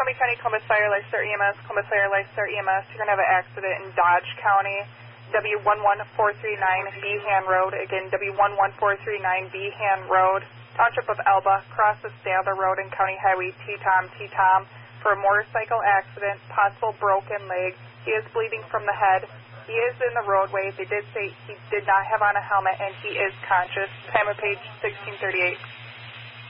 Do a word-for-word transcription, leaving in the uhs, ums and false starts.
Shelby County Columbus Fire Lifestar E M S, Columbus Fire Lifestar E M S. You're going to have an accident in Dodge County, W one one four three nine Behan Road. Again, W one one four three nine Behan Road, Township of Elba. Cross the Stather Road and County Highway T-Tom, T-Tom for a motorcycle accident, possible broken leg. He is bleeding from the head. He is in the roadway. They did say he did not have on a helmet, and he is conscious. Time of page sixteen thirty-eight.